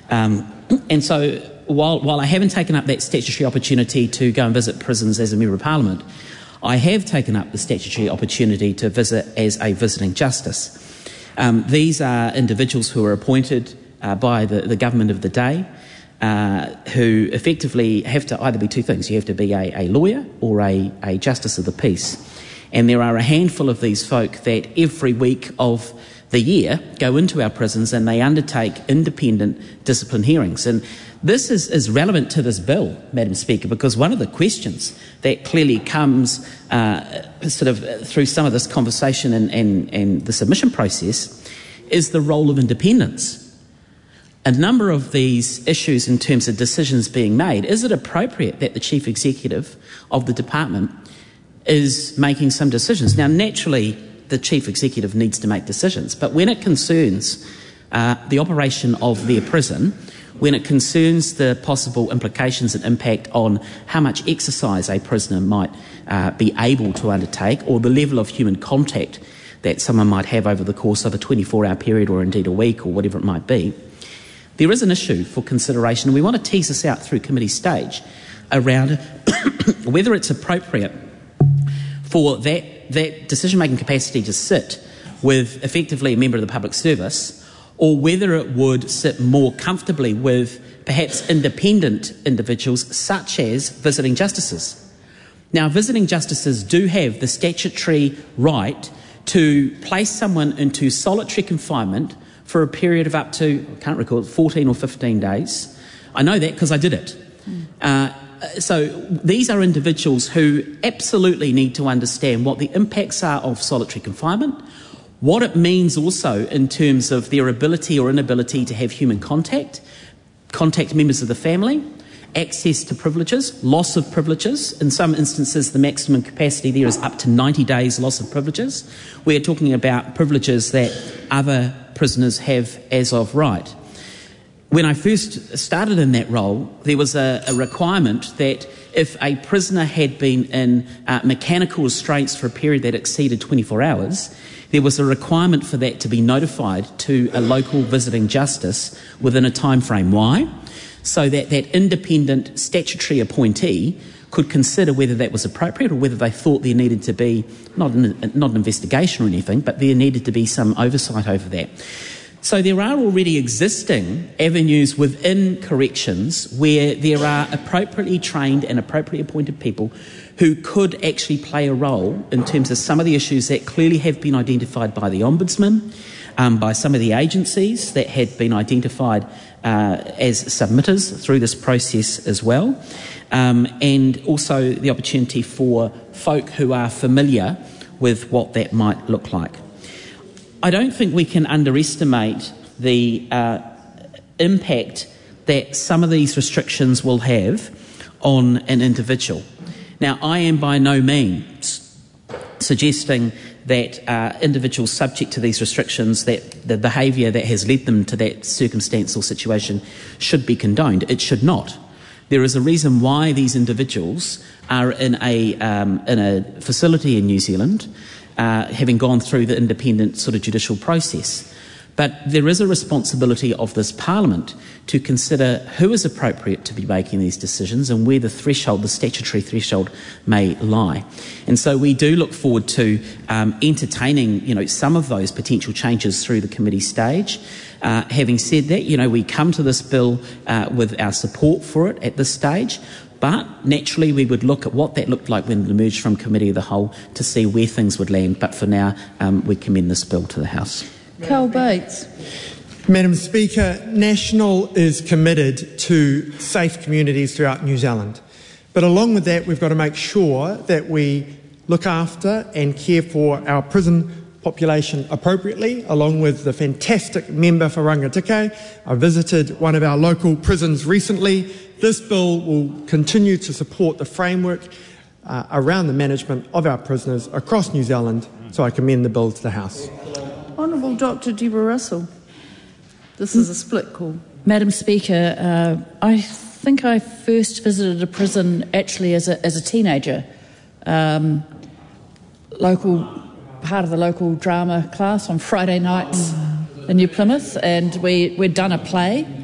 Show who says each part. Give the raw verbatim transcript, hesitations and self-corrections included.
Speaker 1: Um, and so while, while I haven't taken up that statutory opportunity to go and visit prisons as a Member of Parliament, I have taken up the statutory opportunity to visit as a visiting justice. Um, these are individuals who are appointed uh, by the, the government of the day, uh, who effectively have to either be two things. You have to be a, a lawyer or a, a justice of the peace. And there are a handful of these folk that every week of the year go into our prisons and they undertake independent discipline hearings. And this is, is relevant to this bill, Madam Speaker, because one of the questions that clearly comes uh, sort of through some of this conversation and, and, and the submission process is the role of independence. A number of these issues in terms of decisions being made, is it appropriate that the Chief Executive of the department is making some decisions? Now, naturally, the Chief Executive needs to make decisions, but when it concerns uh, the operation of their prison, when it concerns the possible implications and impact on how much exercise a prisoner might uh, be able to undertake, or the level of human contact that someone might have over the course of a twenty-four hour period or indeed a week or whatever it might be, there is an issue for consideration, and we want to tease this out through committee stage around whether it's appropriate for that, that decision-making capacity to sit with effectively a member of the public service, or whether it would sit more comfortably with perhaps independent individuals such as visiting justices. Now, visiting justices do have the statutory right to place someone into solitary confinement for a period of up to, I can't recall, fourteen or fifteen days. I know that because I did it. Mm. Uh, so these are individuals who absolutely need to understand what the impacts are of solitary confinement, what it means also in terms of their ability or inability to have human contact, contact members of the family, access to privileges, loss of privileges. In some instances, the maximum capacity there is up to ninety days loss of privileges. We're talking about privileges that other prisoners have as of right. When I first started in that role, there was a, a requirement that if a prisoner had been in uh, mechanical restraints for a period that exceeded twenty-four hours, there was a requirement for that to be notified to a local visiting justice within a time frame. Why? So that that independent statutory appointee could consider whether that was appropriate or whether they thought there needed to be, not an, not an investigation or anything, but there needed to be some oversight over that. So there are already existing avenues within corrections where there are appropriately trained and appropriately appointed people who could actually play a role in terms of some of the issues that clearly have been identified by the Ombudsman, um, by some of the agencies that had been identified uh, as submitters through this process as well, um, and also the opportunity for folk who are familiar with what that might look like. I don't think we can underestimate the uh, impact that some of these restrictions will have on an individual. Now, I am by no means suggesting that uh, individuals subject to these restrictions, that the behaviour that has led them to that circumstance or situation should be condoned. It should not. There is a reason why these individuals are in a, um, in a facility in New Zealand, Uh, having gone through the independent sort of judicial process. But there is a responsibility of this Parliament to consider who is appropriate to be making these decisions and where the threshold, the statutory threshold, may lie. And so we do look forward to um, entertaining, you know, some of those potential changes through the committee stage. Uh, having said that, you know, we come to this bill uh, with our support for it at this stage. But naturally we would look at what that looked like when it emerged from Committee of the Whole to see where things would land. But for now, um, we commend this bill to the House.
Speaker 2: Carl Bates.
Speaker 3: Madam Speaker, National is committed to safe communities throughout New Zealand. But along with that, we've got to make sure that we look after and care for our prison population appropriately, along with the fantastic member for Rangitikei. I visited one of our local prisons recently. This bill will continue to support the framework uh, around the management of our prisoners across New Zealand, so I commend the bill to the House.
Speaker 2: Honourable Doctor Deborah Russell. This is a split call.
Speaker 4: Madam Speaker, uh, I think I first visited a prison actually as a, as a teenager, um, local part of the local drama class on Friday nights in New Plymouth, and we, we'd done a play